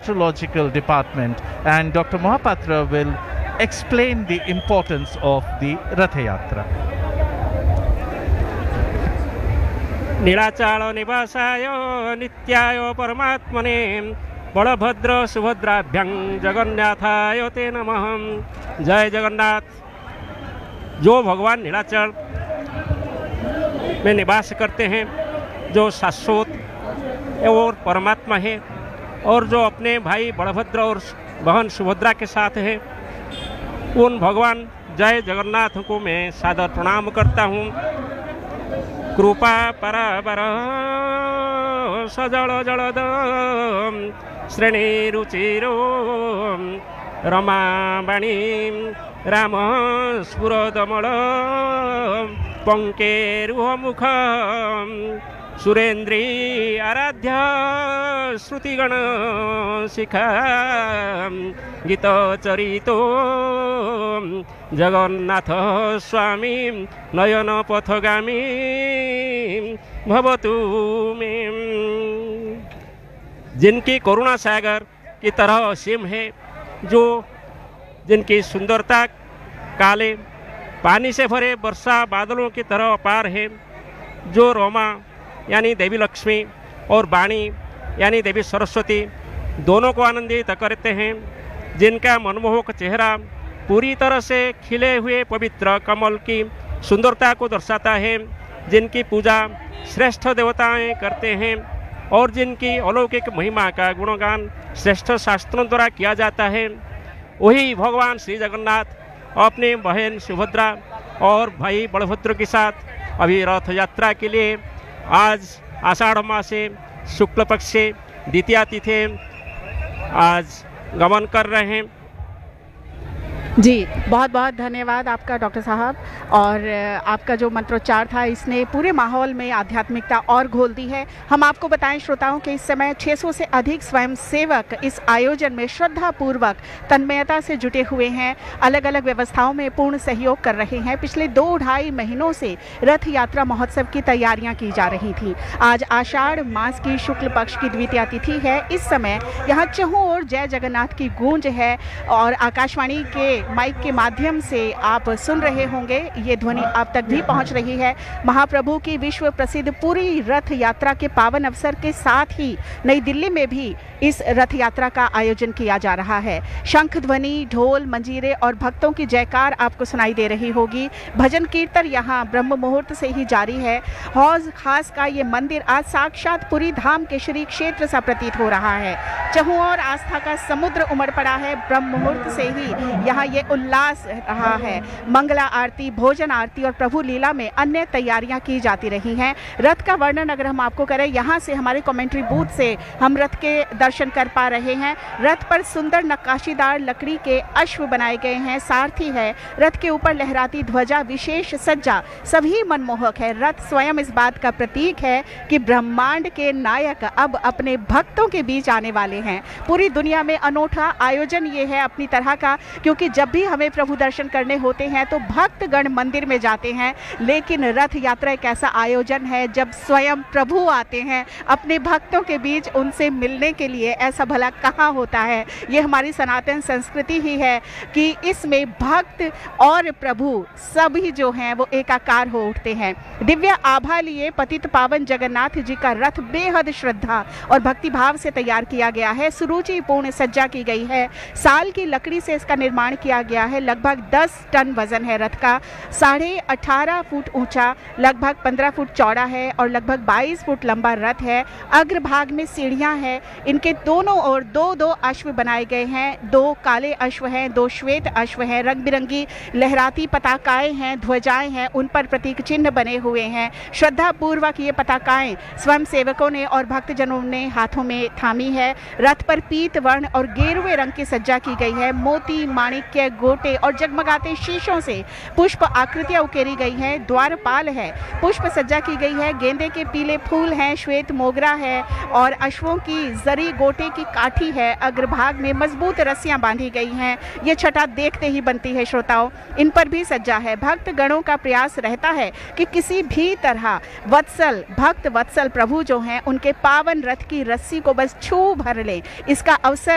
astrological department, and Dr. Mohapatra will explain the importance of the Ratha Yatra. नीलाचाल निवासाय नित्याय परमात्मने बलभद्र सुभद्राभ्यं जगन्नाथाय ते नमः। जय जगन्नाथ। जो भगवान नीलाचल में निवास करते हैं, जो शाश्वत और परमात्मा है, और जो अपने भाई बलभद्र और बहन सुभद्रा के साथ है, उन भगवान जय जगन्नाथ को मैं सादर प्रणाम करता हूँ। कृपा पराबर सजल जलद श्रेणी रुचिरो रमावाणी राम स्फुरदमल पंकेरुमुख सुरेन्द्री आराध्य श्रुतिगण शिखा गीत चरितो जगन्नाथ स्वामी नयन पथगामी भवतु मे। जिनकी करुणा सागर की तरह असीम है, जो जिनकी सुंदरता काले पानी से भरे वर्षा बादलों की तरह अपार है, जो रोमा यानी देवी लक्ष्मी और वाणी यानी देवी सरस्वती दोनों को आनंदित करते हैं, जिनका मनमोहक चेहरा पूरी तरह से खिले हुए पवित्र कमल की सुंदरता को दर्शाता है, जिनकी पूजा श्रेष्ठ देवताएं करते हैं और जिनकी अलौकिक महिमा का गुणगान श्रेष्ठ शास्त्रों द्वारा किया जाता है, वही भगवान श्री जगन्नाथ अपनी बहन सुभद्रा और भाई बलभद्र के साथ अभी रथ यात्रा के लिए आज आषाढ़ मास से शुक्ल पक्ष से द्वितीया तिथि आज गमन कर रहे हैं। जी, बहुत बहुत धन्यवाद आपका डॉक्टर साहब। और आपका जो मंत्रोच्चार था, इसने पूरे माहौल में आध्यात्मिकता और घोल दी है। हम आपको बताएं श्रोताओं कि इस समय 600 से अधिक स्वयंसेवक इस आयोजन में श्रद्धापूर्वक तन्मयता से जुटे हुए हैं, अलग अलग व्यवस्थाओं में पूर्ण सहयोग कर रहे हैं। पिछले 2-2.5 महीनों से रथ यात्रा महोत्सव की तैयारियां की जा रही थी। आज आषाढ़ मास की शुक्ल पक्ष की द्वितीया तिथि है। इस समय यहाँ चहुं ओर जय जगन्नाथ की गूंज है और आकाशवाणी के माइक के माध्यम से आप सुन रहे होंगे, ये ध्वनि आप तक भी पहुंच रही है। महाप्रभु की विश्व प्रसिद्ध पूरी रथ यात्रा के पावन अवसर के साथ ही नई दिल्ली में भी इस रथ यात्रा का आयोजन किया जा रहा है। शंख ध्वनि, ढोल, मंजीरे और भक्तों की जयकार आपको सुनाई दे रही होगी। भजन कीर्तन यहाँ ब्रह्म मुहूर्त से ही जारी है। हौज खास का ये मंदिर आज साक्षात पुरी धाम के श्री क्षेत्र सा प्रतीत हो रहा है। चहुं ओर आस्था का समुद्र उमड़ पड़ा है। ब्रह्म मुहूर्त से ही यहाँ ये उल्लास रहा है। मंगला आरती, भोजन आरती और प्रभु लीला में अन्य तैयारियां की जाती रही हैं। रथ का वर्णन अगर हम आपको करें, यहाँ से हमारे कमेंट्री बूथ से हम रथ के दर्शन कर पा रहे हैं। रथ पर सुंदर नक्काशीदार लकड़ी के अश्व बनाए गए हैं, सारथी है, रथ के ऊपर लहराती ध्वजा, विशेष सज्जा, सभी मनमोहक है। रथ स्वयं इस बात का प्रतीक है कि ब्रह्मांड के नायक अब अपने भक्तों के बीच आने वाले हैं। पूरी दुनिया में अनोखा आयोजन ये है अपनी तरह का, क्योंकि जब भी हमें प्रभु दर्शन करने होते हैं तो भक्तगण मंदिर में जाते हैं, लेकिन रथ यात्रा एक ऐसा आयोजन है जब स्वयं प्रभु आते हैं अपने भक्तों के बीच उनसे मिलने के लिए। ऐसा भला कहाँ होता है। ये हमारी सनातन संस्कृति ही है कि इसमें भक्त और प्रभु सभी जो हैं वो एकाकार हो उठते हैं। दिव्य आभा लिए पतित पावन जगन्नाथ जी का रथ बेहद श्रद्धा और भक्ति भाव से तैयार किया गया है। सुरुचिपूर्ण सज्जा की गई है। साल की लकड़ी से इसका निर्माण किया गया है। लगभग 10 टन वजन है रथ का। 18.5 फुट ऊंचा, लगभग 15 फुट चौड़ा है और लगभग 22 फुट लंबा रथ है। अग्रभाग में सीढ़ियां हैं। इनके दोनों ओर 2-2 अश्व बनाए गए हैं। 2 काले अश्व हैं, 2 श्वेत अश्व हैं। रंग बिरंगी लहराती पताकाएं हैं, ध्वजाएं हैं, उन पर प्रतीक चिन्ह बने हुए हैं। श्रद्धा पूर्वक ये पताकाएं स्वयं सेवकों ने और भक्तजनों ने हाथों में थामी है। रथ पर पीत वर्ण और गेरुए रंग की सज्जा की गई है। मोती, माणिक्य, गोटे और जगमगाते शीशों से पुष्प आकृतियां उकेरी गई हैं। द्वारपाल है, पुष्प सज्जा की गई है। गेंदे के पीले फूल हैं, श्वेत मोगरा है और अश्वों की जरी गोटे की काठी है। अग्रभाग में मजबूत रस्सियां बांधी गई हैं। ये छटा देखते ही बनती है श्रोताओं। इन पर भी सज्जा है। भक्त गणों का प्रयास रहता है कि किसी भी तरह भक्त वत्सल प्रभु जो हैं उनके पावन रथ की रस्सी को बस छू भर लें। इसका अवसर